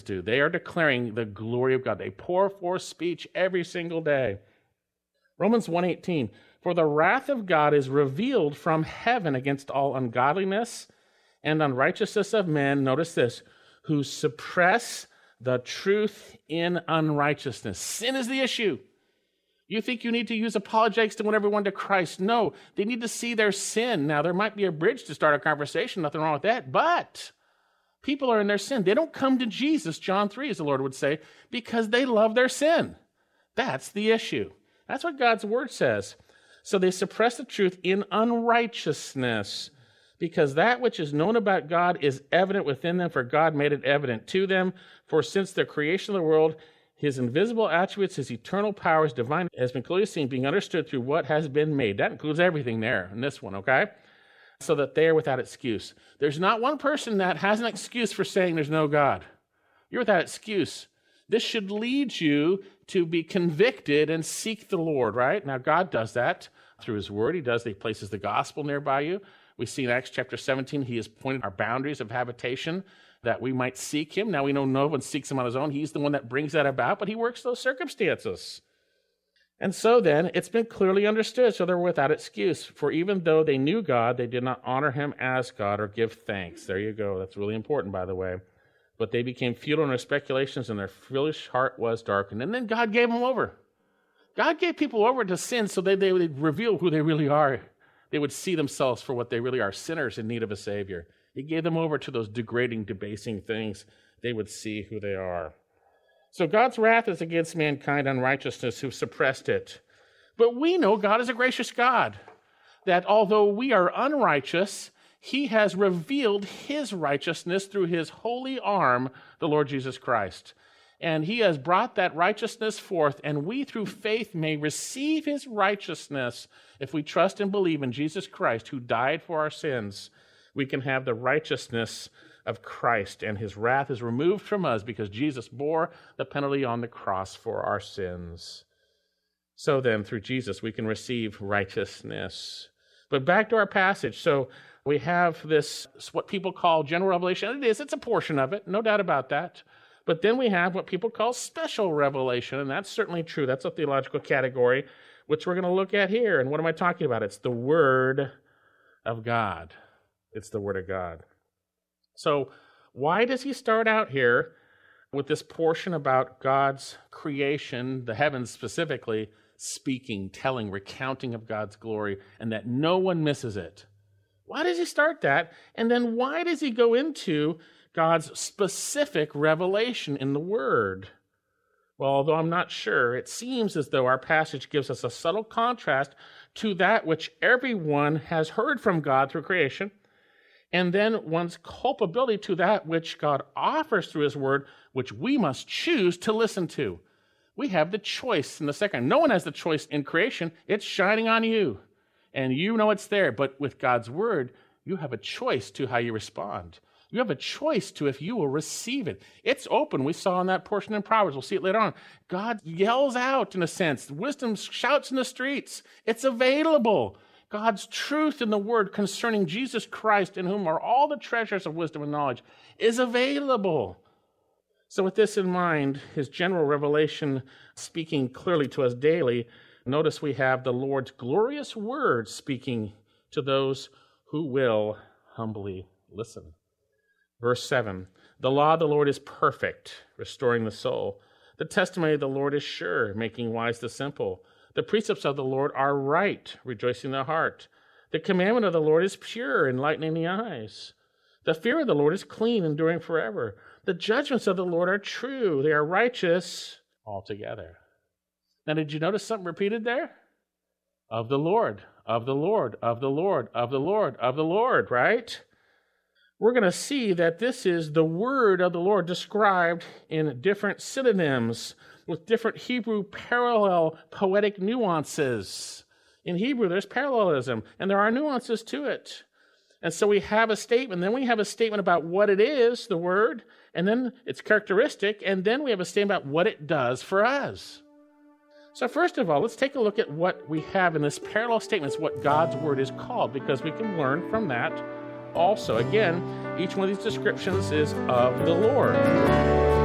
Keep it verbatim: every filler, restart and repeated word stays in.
do. They are declaring the glory of God. They pour forth speech every single day. Romans one eighteen, for the wrath of God is revealed from heaven against all ungodliness and unrighteousness of men, notice this, who suppress the truth in unrighteousness. Sin is the issue. You think you need to use apologetics to win everyone to Christ. No, they need to see their sin. Now, there might be a bridge to start a conversation, nothing wrong with that, but people are in their sin. They don't come to Jesus, John three, as the Lord would say, because they love their sin. That's the issue. That's what God's word says. So they suppress the truth in unrighteousness, because that which is known about God is evident within them, for God made it evident to them. For since the creation of the world, his invisible attributes, his eternal power, his divine, has been clearly seen, being understood through what has been made. That includes everything there in this one, okay? So that they are without excuse. There's not one person that has an excuse for saying there's no God. You're without excuse. This should lead you to be convicted and seek the Lord, right? Now, God does that through his word. He does. He places the gospel nearby you. We see in Acts chapter seventeen, he has pointed our boundaries of habitation that we might seek him. Now we know no one seeks him on his own. He's the one that brings that about, but he works those circumstances. And so then, it's been clearly understood, so they're without excuse. For even though they knew God, they did not honor him as God or give thanks. There you go. That's really important, by the way. But they became futile in their speculations, and their foolish heart was darkened. And then God gave them over. God gave people over to sin so that they would reveal who they really are. They would see themselves for what they really are, sinners in need of a Savior. He gave them over to those degrading, debasing things. They would see who they are. So God's wrath is against mankind, unrighteousness, who suppressed it. But we know God is a gracious God, that although we are unrighteous, he has revealed his righteousness through his holy arm, the Lord Jesus Christ. And he has brought that righteousness forth, and we through faith may receive his righteousness. If we trust and believe in Jesus Christ, who died for our sins, we can have the righteousness of Christ, and his wrath is removed from us because Jesus bore the penalty on the cross for our sins. So then, through Jesus, we can receive righteousness. But back to our passage. So we have this, what people call general revelation. It is, it's a portion of it, no doubt about that. But then we have what people call special revelation, and that's certainly true. That's a theological category, which we're going to look at here. And what am I talking about? It's the Word of God. It's the Word of God. So why does he start out here with this portion about God's creation, the heavens specifically, speaking, telling, recounting of God's glory, and that no one misses it? Why does he start that? And then why does he go into God's specific revelation in the Word? Well, although I'm not sure, it seems as though our passage gives us a subtle contrast to that which everyone has heard from God through creation, and then one's culpability to that which God offers through his word, which we must choose to listen to. We have the choice in the second. No one has the choice in creation. It's shining on you, and you know it's there. But with God's word, you have a choice to how you respond. You have a choice to if you will receive it. It's open. We saw in that portion in Proverbs. We'll see it later on. God yells out, in a sense. Wisdom shouts in the streets. It's available. God's truth in the word concerning Jesus Christ, in whom are all the treasures of wisdom and knowledge, is available. So with this in mind, his general revelation speaking clearly to us daily, notice we have the Lord's glorious word speaking to those who will humbly listen. Verse seven, the law of the Lord is perfect, restoring the soul. The testimony of the Lord is sure, making wise the simple. The precepts of the Lord are right, rejoicing the heart. The commandment of the Lord is pure, enlightening the eyes. The fear of the Lord is clean, enduring forever. The judgments of the Lord are true. They are righteous altogether. Now, did you notice something repeated there? Of the Lord, of the Lord, of the Lord, of the Lord, of the Lord, right? We're going to see that this is the word of the Lord described in different synonyms with different Hebrew parallel poetic nuances. In Hebrew, there's parallelism, and there are nuances to it. And so we have a statement, then we have a statement about what it is, the word, and then its characteristic, and then we have a statement about what it does for us. So first of all, let's take a look at what we have in this parallel statement, what God's word is called, because we can learn from that also. Again, each one of these descriptions is of the Lord.